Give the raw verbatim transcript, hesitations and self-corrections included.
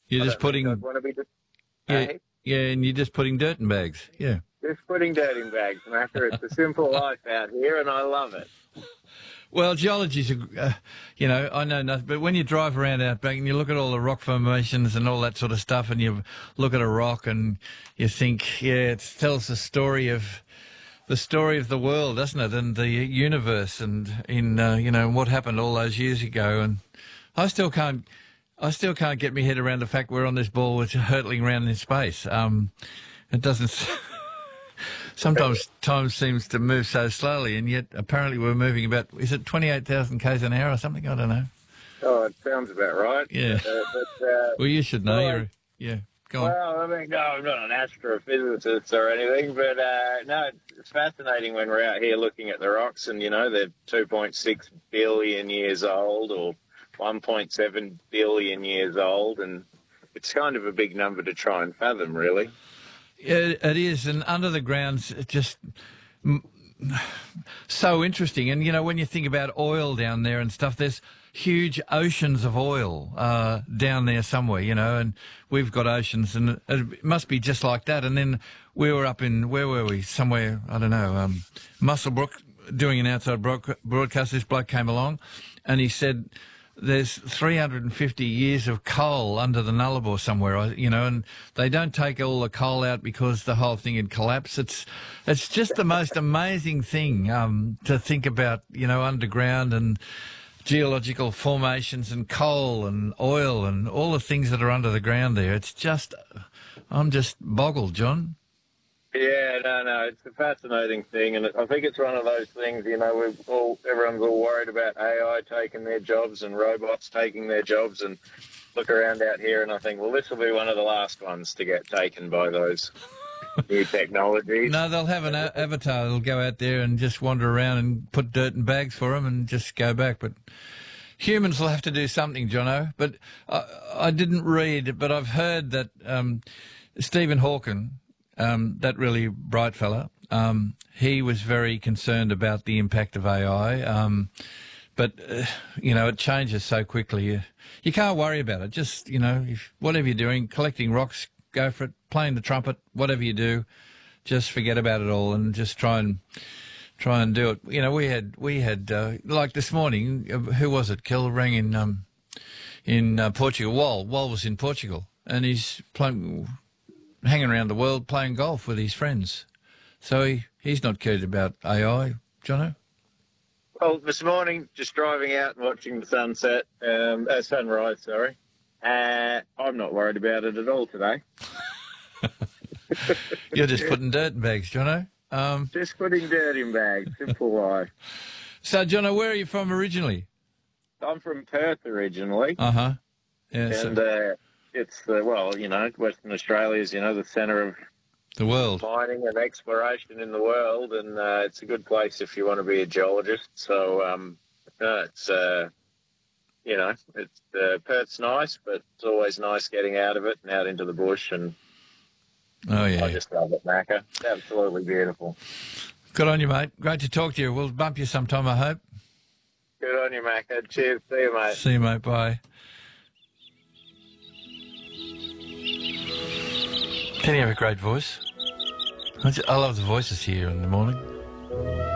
You're I just don't think putting, I'd want to be just, yeah, hey, yeah, and you're just putting dirt in bags. Yeah. just putting dirt in bags, Macca. It's a simple life out here, and I love it. Well, geology's, a, uh, you know, I know nothing, but when you drive around Outback and you look at all the rock formations and all that sort of stuff, and you look at a rock and you think, yeah, it tells the story of the story of the world, doesn't it, and the universe, and in uh, you know what happened all those years ago. And I still can't, I still can't get my head around the fact we're on this ball, which is hurtling around in space. Um, it doesn't. Sometimes time seems to move so slowly, and yet apparently we're moving about, is it twenty-eight thousand k's an hour or something? I don't know. Oh, it sounds about right. Yeah. Uh, but, uh, Well, you should know. well, You're, yeah, go on. Well, I mean, no, I'm not an astrophysicist or anything, but uh, no, it's fascinating when we're out here looking at the rocks, and you know they're two point six billion years old or one point seven billion years old, and it's kind of a big number to try and fathom, really. It, it is, and under the ground's just mm, so interesting. And, you know, when you think about oil down there and stuff, there's huge oceans of oil uh, down there somewhere, you know, and we've got oceans, and it must be just like that. And then we were up in, where were we? Somewhere, I don't know, um, Muswellbrook, doing an outside broadcast. This bloke came along and he said, there's three hundred fifty years of coal under the Nullarbor somewhere, you know, and they don't take all the coal out because the whole thing had collapsed. It's it's just the most amazing thing um, to think about, you know, underground and geological formations and coal and oil and all the things that are under the ground there. It's just, I'm just boggled, John. Yeah, no, no, it's a fascinating thing, and I think it's one of those things, you know, we're all, everyone's all worried about A I taking their jobs and robots taking their jobs, and look around out here and I think, well, this will be one of the last ones to get taken by those new technologies. No, they'll have an a- avatar that'll go out there and just wander around and put dirt in bags for them and just go back, but humans will have to do something, Jono. But I, I didn't read, but I've heard that um, Stephen Hawking, Um, that really bright fella, um, he was very concerned about the impact of A I. Um, but, uh, you know, it changes so quickly. You, you can't worry about it. Just, you know, if, whatever you're doing, collecting rocks, go for it, playing the trumpet, whatever you do, just forget about it all and just try and try and do it. You know, we had, we had uh, like this morning, uh, who was it? Kel rang in, um, in uh, Portugal. Wal, Wal was in Portugal, and he's playing, hanging around the world playing golf with his friends. So he, he's not cared about A I, Jono? Well, this morning, just driving out and watching the sunset, um, uh, sunrise, sorry. Uh, I'm not worried about it at all today. You're just putting dirt in bags, Jono. Um, Just putting dirt in bags, simple life. so, Jono, where are you from originally? I'm from Perth originally, Uh-huh. Yeah, so and uh, it's, the well, you know, Western Australia is, you know, the centre of the world. mining and exploration in the world, and uh, it's a good place if you want to be a geologist. So, um, no, it's, uh, you know, it's uh, Perth's nice, but it's always nice getting out of it and out into the bush, and Oh, yeah. I just love it, Macca. It's absolutely beautiful. Good on you, mate. Great to talk to you. We'll bump you sometime, I hope. Good on you, Macca. Cheers. See you, mate. See you, mate. Bye. Can you have a great voice? I, just, I love the voices here in the morning.